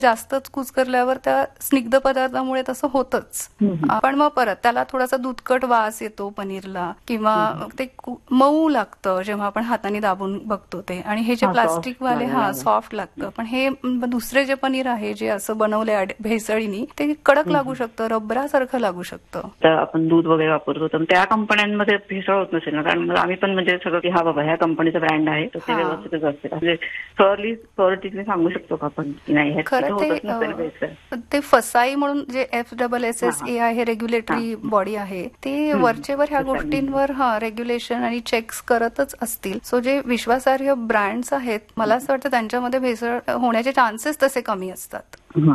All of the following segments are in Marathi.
जास्तच कुस्करल्यावर त्या स्निग्ध पदार्थामुळे तसं होतच. पण मग परत त्याला थोडासा दूधकट वास येतो पनीरला, किंवा ते मऊ लागतं जेव्हा आपण हाताने दाबून बघतो ते. आणि हे जे प्लास्टिक वाले सॉफ्ट लागतं. पण हे दुसरे जे पनीर आहे जे असं बनवलंय भेसळीनी, ते कडक लागू शकतं, रबरासारखं लागू शकतं. आपण दूध वगैरे वापरतो तर त्या कंपन्यांमध्ये भेसळ होत नसेल ना? कारण आम्ही पण म्हणजे सगळं की हा बाबा ह्या कंपनीचा ब्रँड आहे तर ते व्यवस्थितच असते. म्हणजे सॉलिडली सांगू शकतो का आपण की नाही ते फसाई म्हणून जे FSSAI हे रेग्युलेटरी बॉडी आहे, ते वरचेवर ह्या गोष्टींवर रेग्युलेशन आणि चेक्स करतच असतील. सो जे विश्वासार्ह ब्रँड्स आहेत, मला असं वाटतं त्यांच्यामध्ये भेसळ होण्याचे चान्सेस तसे कमी असतात.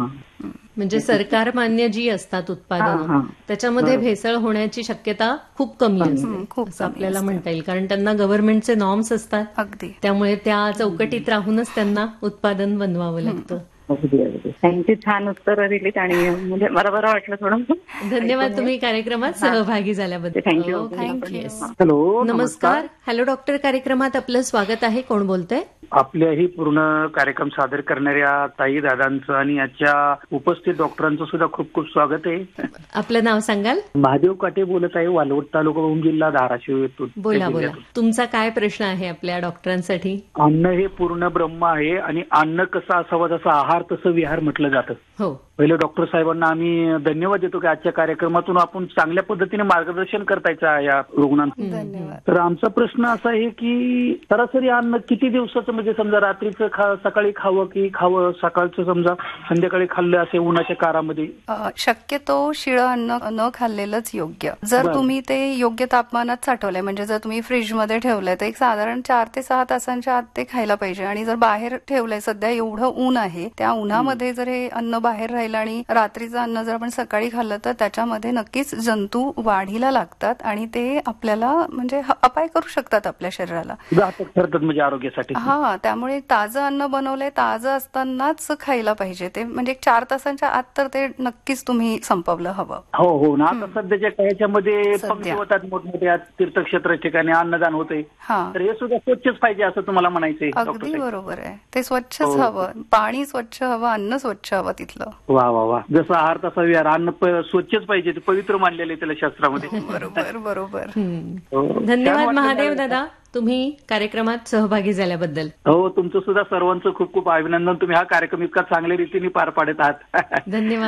म्हणजे सरकार मान्य जी असतात उत्पादनं त्याच्यामध्ये भेसळ होण्याची शक्यता खूप कमी असते असं आपल्याला म्हणता येईल. कारण त्यांना गव्हर्नमेंटचे नॉर्म्स असतात. अगदी. त्यामुळे त्या चौकटीत राहूनच त्यांना उत्पादन बनवावं लागतं. थँक्यू. छान उत्तर दिलीत आणि म्हणजे मला बरं वाटलं थोडं. धन्यवाद तुम्ही कार्यक्रमात सहभागी झाल्याबद्दल. थँक्यू. हॅलो, नमस्कार. हॅलो डॉक्टर कार्यक्रमात आपलं स्वागत आहे. कोण बोलतंय? आपल्याही पूर्ण कार्यक्रम सादर करणाऱ्या ताई दादांचं आणि याच्या उपस्थित डॉक्टरांचं सुद्धा खूप खूप स्वागत आहे. आपलं नाव सांगाल? महादेव काटे बोलत आहे, वालवड तालुका, उम जिल्हा धाराशिव येथून. बोला. तुमचा काय प्रश्न आहे आपल्या डॉक्टरांसाठी? अन्न हे पूर्ण ब्रह्म आहे आणि अन्न कसं असावं जसं आहार तसं विहार म्हटलं जातं. हो. पहिले डॉक्टर साहेबांना आम्ही धन्यवाद देतो की आजच्या कार्यक्रमातून आपण चांगल्या पद्धतीने मार्गदर्शन करतायचं या रुग्णांना. तर आमचा प्रश्न असा आहे की सरासरी अन्न किती दिवसाचं, म्हणजे समजा रात्रीचं सकाळी खावं की खावं, सकाळचं समजा संध्याकाळी खाल्लं असे उन्हाच्या काळामध्ये? शक्यतो शिळं अन्न न खाल्लेलंच योग्य. जर तुम्ही ते योग्य तापमानात साठवलंय, म्हणजे जर तुम्ही फ्रीजमध्ये ठेवलंय तर एक साधारण 4 ते 6 तासांच्या आत ते खायला पाहिजे. आणि जर बाहेर ठेवलंय, सध्या एवढं ऊन आहे, त्या उन्हामध्ये जर हे अन्न बाहेर राहिलं आणि रात्रीचं अन्न जर आपण सकाळी खाल्लं तर त्याच्यामध्ये नक्कीच जंतू वाढीला लागतात आणि ते आपल्याला म्हणजे अपाय करू शकतात आपल्या शरीराला. म्हणजे आरोग्यासाठी. त्यामुळे ताजं अन्न बनवलंय ताजं असतानाच खायला पाहिजे ते. म्हणजे 4 तासांच्या आत तर ते नक्कीच तुम्ही संपवलं हवं. हो. आता सध्याच्या काळामध्ये पंक्ती होतात मोठमोठ्या तीर्थक्षेत्र ठिकाणी अन्नदान होते, तर हे सुद्धा स्वच्छच पाहिजे असं तुम्हाला म्हणायचंय? अगदी बरोबर आहे. ते स्वच्छच हवं, पाणी स्वच्छ हवं, अन्न स्वच्छ हवं तिथलं. वा. जसं आहार तसा विहार. अन्न स्वच्छच पाहिजे, ते पवित्र मानलेलं आहे त्याला शास्त्रामध्ये. बरोबर. धन्यवाद महादेव दादा, तुम्ही कार्यक्रमात सहभागी झाल्याबद्दल. हो, तुमचं सुद्धा सर्वांचं खूप खूप अभिनंदन. तुम्ही हा कार्यक्रम इतका चांगल्या रीतीने पार पाडत आहात.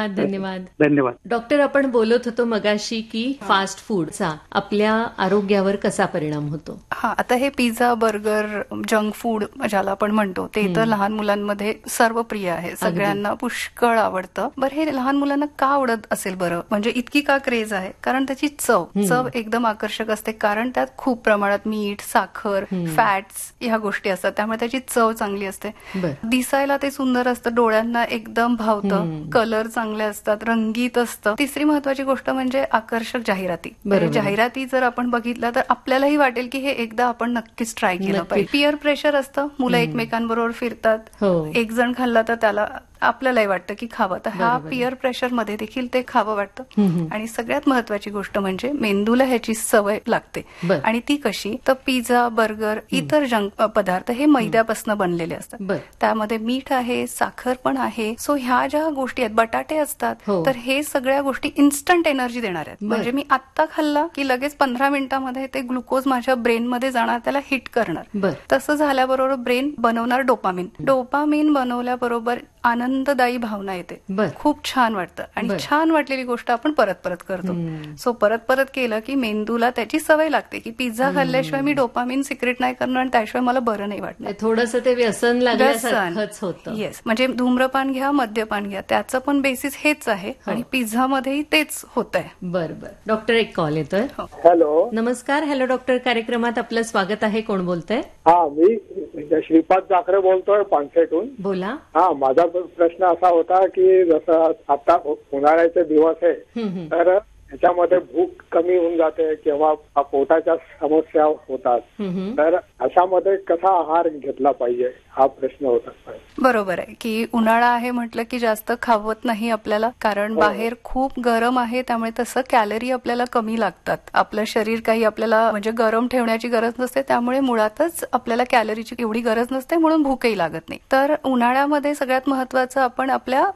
धन्यवाद. डॉक्टर, आपण बोलत होतो मगाशी की फास्ट फूडचा आपल्या आरोग्यावर कसा परिणाम होतो? आता हे पिझ्झा, बर्गर, जंक फूड ज्याला आपण म्हणतो ते तर लहान मुलांमध्ये सर्व प्रिय आहे, सगळ्यांना पुष्कळ आवडतं. बरं, हे लहान मुलांना का आवडत असेल बरं? म्हणजे इतकी का क्रेज आहे? कारण त्याची चव एकदम आकर्षक असते. कारण त्यात खूप प्रमाणात मीठ, साखर, फॅट्स ह्या गोष्टी असतात, त्यामुळे त्याची चव चांगली असते. दिसायला ते सुंदर असतं, डोळ्यांना एकदम भावतं, कलर चांगले असतात, रंगीत असतं. तिसरी महत्वाची गोष्ट म्हणजे आकर्षक जाहिराती. जाहिराती जर आपण बघितल्या तर आपल्यालाही वाटेल की हे एकदा आपण नक्कीच ट्राय केलं पाहिजे. पिअर प्रेशर असतं, मुलं एकमेकांबरोबर फिरतात, एक जण खाल्ला तर त्याला आपल्यालाही वाटतं की खावं, तर ह्या पिअर प्रेशर मध्ये देखील ते खावं वाटतं. आणि सगळ्यात महत्वाची गोष्ट म्हणजे मेंदूला ह्याची सवय लागते. आणि ती कशी? तर पिझ्झा, बर्गर, इतर जंक पदार्थ हे मैद्यापासून बनलेले असतात, त्यामध्ये मीठ आहे, साखर पण आहे. सो ह्या ज्या गोष्टी आहेत, बटाटे असतात, तर हे सगळ्या गोष्टी इन्स्टंट एनर्जी देणार आहेत. म्हणजे मी आत्ता खाल्ला की लगेच 15 मिनिटांमध्ये ते ग्लुकोज माझ्या ब्रेन मध्ये जाणार, त्याला हिट करणार. तसं झाल्याबरोबर ब्रेन बनवणार डोपामिन बनवल्याबरोबर आनंददायी भावना येते, खूप छान वाटतं. आणि छान वाटलेली गोष्ट आपण परत परत करतो. सो परत केलं की मेंदूला त्याची सवय लागते की पिझ्झा खाल्ल्याशिवाय मी डोपामिन सिक्रेट नाही करणार आणि त्याशिवाय मला बरं नाही वाटणार. थोडंसं ते व्यसन लागल्यासारखंच होतं. येस, म्हणजे धूम्रपान घ्या, मद्यपान घ्या, त्याचं पण बेसिस हेच आहे आणि पिझ्झा मध्येही तेच होत आहे. बरं. डॉक्टर, एक कॉल येतोय. हॅलो. नमस्कार. हॅलो डॉक्टर कार्यक्रमात आपलं स्वागत आहे. कोण बोलतंय? मी श्रीपाद जाखरे बोलतोय, पानसेटून. बोला. माझा प्रश्न असा होता की जसं आता उन्हाळ्याचे दिवस आहे तर ह्याच्यामध्ये भूक कमी होऊन जाते किंवा पोटाच्या समस्या होतात, तर अशामध्ये कसा आहार घेतला पाहिजे हा प्रश्न होता. बरोबर आहे की उन्हाळा आहे म्हटलं की जास्त खावत नाही आपल्याला, कारण बाहेर खूप गरम आहे, त्यामुळे तसं कॅलरी आपल्याला कमी लागतात. आपलं शरीर काही आपल्याला म्हणजे गरम ठेवण्याची गरज नसते, त्यामुळे मुळातच आपल्याला कॅलरीची एवढी गरज नसते, म्हणून भूकही लागत नाही. तर उन्हाळ्यामध्ये सगळ्यात महत्वाचं आपण आपल्या